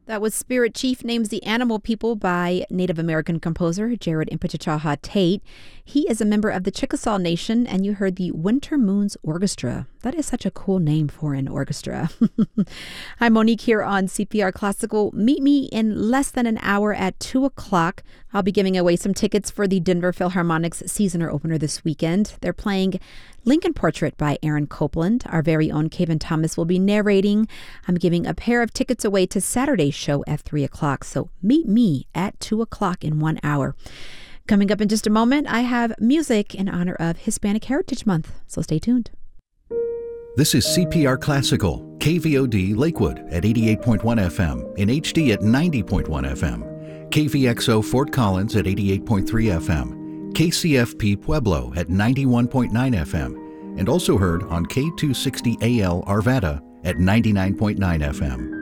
That was Spirit Chief Names the Animal People by Native American composer Jared Impechachaha Tate. He is a member of the Chickasaw Nation, and you heard the Winter Moons Orchestra. That is such a cool name for an orchestra. I'm Monique here on CPR Classical. Meet me in less than an hour at 2 o'clock. I'll be giving away some tickets for the Denver Philharmonic's season opener this weekend. They're playing Lincoln Portrait by Aaron Copland. Our very own Kaven Thomas will be narrating. I'm giving a pair of tickets away to Saturday's show at 3 o'clock. So meet me at 2 o'clock in 1 hour. Coming up in just a moment, I have music in honor of Hispanic Heritage Month. So stay tuned. This is CPR Classical, KVOD Lakewood at 88.1 FM, in HD at 90.1 FM, KVXO Fort Collins at 88.3 FM, KCFP Pueblo at 91.9 FM, and also heard on K260AL Arvada at 99.9 FM.